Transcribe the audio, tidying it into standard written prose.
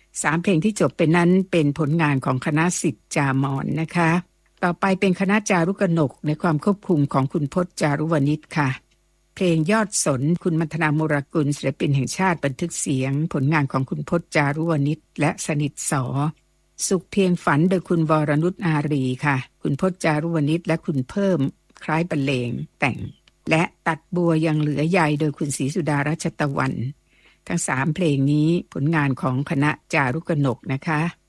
3เพลงที่จบไปนั้นเป็นผลงานของคณะศิษย์จามอนนะคะต่อไปเป็นคณะจารุกนกในความควบคุมของคุณพจน์จารุวณิชค่ะเพลงยอดสนคุณมัทนาโมรกุลศิลปินแห่งชาติบันทึกเสียงผลงานของคุณพจน์จารุวณิชและสนิทสอสุขเพียงฝันโดยคุณวรนุชอารีค่ะคุณพจน์จารุวณิชและคุณเพิ่มคล้ายบรรเลงแต่งและตัดบัวยังเหลือใยโดยคุณศรีสุดารัชตะวันทั้ง3เพลงนี้ผลงานของคณะจารุกนกนะคะ